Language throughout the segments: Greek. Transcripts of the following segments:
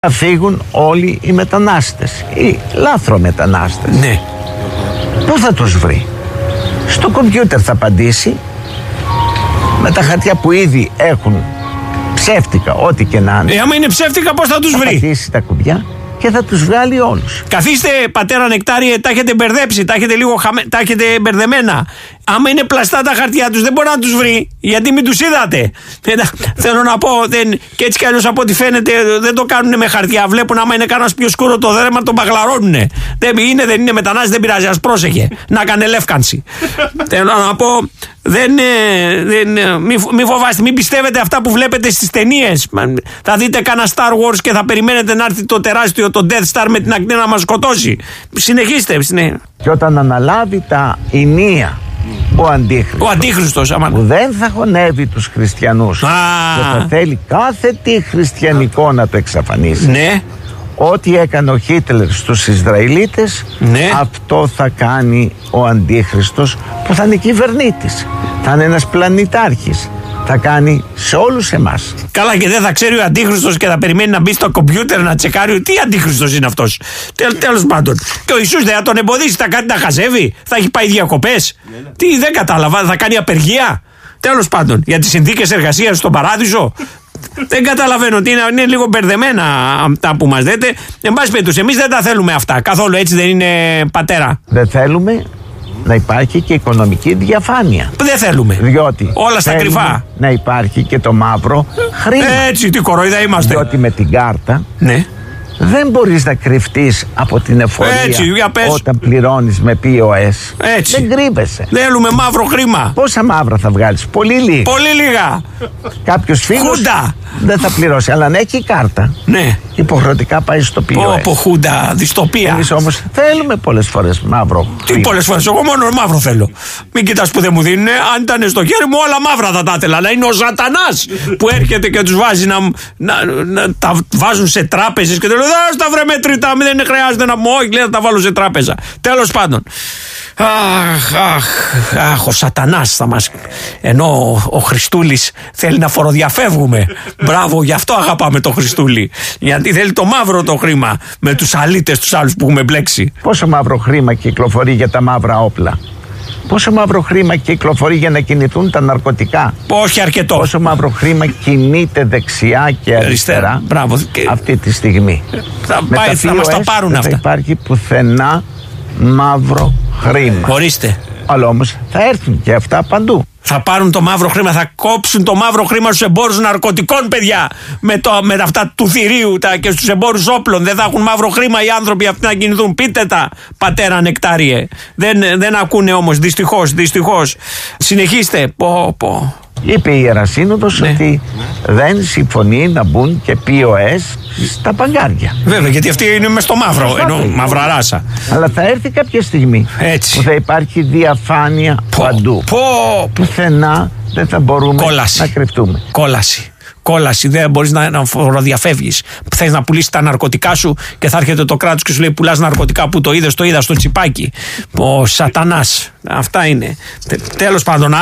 Θα φύγουν όλοι οι μετανάστες, οι λάθρομετανάστες. Ναι. Πού θα τους βρει? Στο κομπιούτερ θα απαντήσει με τα χαρτιά που ήδη έχουν ψεύτικα, ό,τι και να είναι. Άμα είναι ψεύτικα, πώς θα τους βρει? Θα πατήσει τα κουμπιά και θα τους βγάλει όλους. Καθίστε, πατέρα Νεκτάριε, τα έχετε μπερδέψει, τα έχετε μπερδεμένα. Άμα είναι πλαστά τα χαρτιά τους, δεν μπορεί να τους βρει, γιατί μην τους είδατε. Θέλω να πω, και έτσι κι αλλιώς από ό,τι φαίνεται δεν το κάνουν με χαρτιά. Βλέπουν άμα είναι κανένας πιο σκούρο το δέρμα, τον παγλαρώνουνε. Δεν είναι μετανάστες, δεν πειράζει, ας πρόσεχε. Να κάνε λεύκανση. Θέλω να πω, μη φοβάστε, μην πιστεύετε αυτά που βλέπετε στις ταινίες. Θα δείτε κανένα Star Wars και θα περιμένετε να έρθει το τεράστιο, το Death Star με την ακτίνα να μας σκοτώσει. Συνεχίστε. Και όταν αναλάβει τα ηνία ο Αντίχριστος, που δεν θα χωνεύει τους χριστιανούς και θα θέλει κάθε τι χριστιανικό να το εξαφανίσει. Ναι. Ό,τι έκανε ο Χίτλερ στους Ισραηλίτες, ναι, αυτό θα κάνει ο Αντίχριστος, που θα είναι κυβερνήτης, θα είναι ένας πλανητάρχης, θα κάνει σε όλους εμάς. Καλά, και δεν θα ξέρει ο Αντίχριστος και θα περιμένει να μπει στο κομπιούτερ να τσεκάρει τι Αντίχριστος είναι αυτός. Τέλος πάντων. Και ο Ιησούς δεν θα τον εμποδίσει, θα κάνει να χαζεύει, θα έχει πάει διακοπές. Τι, δεν κατάλαβα, θα κάνει απεργία. Τέλος πάντων, για τις συνθήκες εργασίας στον παράδεισο. Δεν καταλαβαίνω, ότι είναι λίγο μπερδεμένα αυτά που μας λέτε. Εν πάση περιπτώσει, εμείς δεν τα θέλουμε αυτά καθόλου, έτσι δεν είναι, πατέρα? Δεν θέλουμε να υπάρχει και οικονομική διαφάνεια. Δεν θέλουμε. Διότι όλα στα κρυφά. Να υπάρχει και το μαύρο χρήμα. Έτσι, τι κοροϊδά είμαστε. Διότι με την κάρτα, ναι, δεν μπορείς να κρυφτείς από την εφορία. Έτσι, όταν πληρώνεις με POS. Έτσι. Δεν κρύβεσαι. Θέλουμε μαύρο χρήμα. Πόσα μαύρα θα βγάλεις? Πολύ λίγα. Πολύ λίγα. Κάποιος φίλος δεν θα πληρώσει, αλλά αν έχει κάρτα, ναι, υποχρεωτικά πάει στο POS. Από χούντα, δυστοπία. Εμείς όμως θέλουμε πολλές φορές μαύρο. Τι πολλές φορές? Εγώ μόνο μαύρο θέλω. Μην κοιτάς που δεν μου δίνουν. Αν ήταν στο χέρι μου, όλα μαύρα θα τα ήθελα. Αλλά είναι ο Σατανάς που έρχεται και τους βάζει να τα βάζουν σε τράπεζες και του λέει: «Δώσ' τα βρε μετρητά, δεν χρειάζεται να μου». Όχι, λέει, θα τα βάλω σε τράπεζα. Τέλος πάντων. Αχ, ο Σατανάς θα μας. Ενώ ο Χριστούλης θέλει να φοροδιαφεύγουμε. Μπράβο, γι' αυτό αγαπάμε το Χριστούλη. Γιατί θέλει το μαύρο το χρήμα με τους αλήτες τους άλλους που έχουμε μπλέξει. Πόσο μαύρο χρήμα κυκλοφορεί για τα μαύρα όπλα? Πόσο μαύρο χρήμα κυκλοφορεί για να κινηθούν τα ναρκωτικά? Όχι αρκετό. Πόσο μαύρο χρήμα κινείται δεξιά και αριστερά αυτή τη στιγμή? Θα μας τα πάρουν αυτά. Δεν υπάρχει πουθενά μαύρο χρήμα. Ορίστε. Αλλά όμως θα έρθουν και αυτά παντού. Θα πάρουν το μαύρο χρήμα, θα κόψουν το μαύρο χρήμα στους εμπόρους ναρκωτικών, παιδιά. Με αυτά του θηρίου και στους εμπόρους όπλων. Δεν θα έχουν μαύρο χρήμα οι άνθρωποι αυτοί να κινηθούν. Πείτε τα, πατέρα Νεκτάριε. Δεν ακούνε όμως, δυστυχώς. Συνεχίστε. Είπε η Ιερασύνοδος ότι δεν συμφωνεί να μπουν και POS στα παγκάρια. Βέβαια, γιατί αυτή είναι μες στο μαύρο, ενώ μαύρα ράσα. Αλλά θα έρθει κάποια στιγμή που θα υπάρχει διαφάνεια παντού. Πουθενά δεν θα μπορούμε να κρυφτούμε. Κόλαση, δεν μπορείς να φοροδιαφεύγεις. Θες να πουλήσεις τα ναρκωτικά σου και θα έρχεται το κράτος και σου λέει: πουλάς ναρκωτικά, που το είδες? Το είδα στο τσιπάκι. Ο Σατανάς. Αυτά είναι. Τέλος πάντων,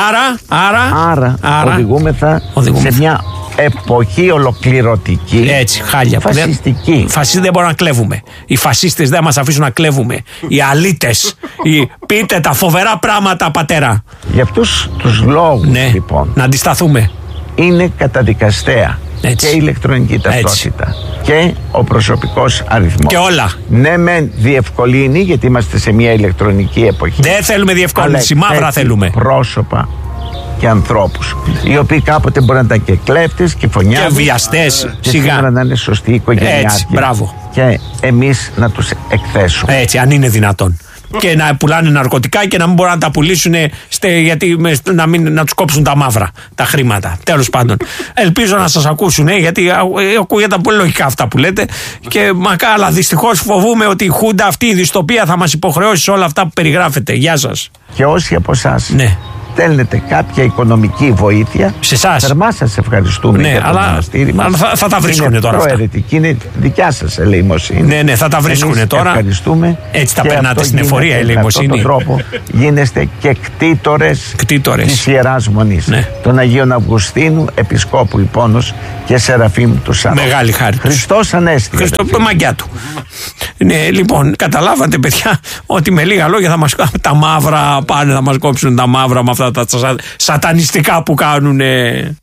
άρα οδηγούμεθα σε μια εποχή ολοκληρωτική. Έτσι, χάλια. Φασιστική. Φασίστες δεν μπορούμε να κλέβουμε. Οι φασίστες δεν μας αφήσουν να κλέβουμε. Οι αλήτες. Πείτε τα φοβερά πράγματα, πατέρα. Για αυτούς τους λόγους, λοιπόν, να αντισταθούμε. Είναι καταδικαστέα και η ηλεκτρονική ταυτότητα και ο προσωπικός αριθμός. Και όλα. Ναι, μεν διευκολύνει, γιατί είμαστε σε μια ηλεκτρονική εποχή. Δεν θέλουμε διευκόλυνση, μαύρα θέλουμε. Πρόσωπα και ανθρώπους, οι οποίοι κάποτε μπορεί να ήταν και κλέφτες και φωνιάδες και βιαστές, και σήμερα να είναι σωστοί οικογενειάρχοι. Έτσι, μπράβο. Και εμείς να τους εκθέσουμε. Έτσι, αν είναι δυνατόν. Και να πουλάνε ναρκωτικά και να μην μπορούν να τα πουλήσουν, γιατί να τους κόψουν τα μαύρα, τα χρήματα. Τέλος πάντων. Ελπίζω να σας ακούσουν, γιατί ακούγεται πολύ λογικά αυτά που λέτε. Και αλλά δυστυχώς φοβούμαι ότι η Χούντα αυτή, η δυστοπία, θα μας υποχρεώσει σε όλα αυτά που περιγράφετε. Γεια σας. Και όσοι από εσάς στέλνετε κάποια οικονομική βοήθεια. Σε εσάς. Θερμά σας ευχαριστούμε για το μοναστήρι μας. Αλλά θα τα βρίσκουνε τώρα. Είναι προαιρετική, είναι δικιά σας ελεημοσύνη. Ναι, θα τα βρίσκουνε τώρα. Ευχαριστούμε. Έτσι τα περνάτε στην εφορία ελεημοσύνη. Με αυτόν τον τρόπο γίνεστε και κτήτορες της Ιεράς Μονής. Ναι. Των Αγίων Αυγουστίνου, Επισκόπου Ιππώνος και Σεραφείμ του Σάββατου. Μεγάλη χάρη. Χριστός Ανέστη. Μαγκιά του. Ναι, λοιπόν, καταλάβατε, παιδιά, ότι με λίγα λόγια θα μας τα μαύρα πάνε, θα μας κόψουν τα μαύρα με αυτά τα σατανιστικά που κάνουνε.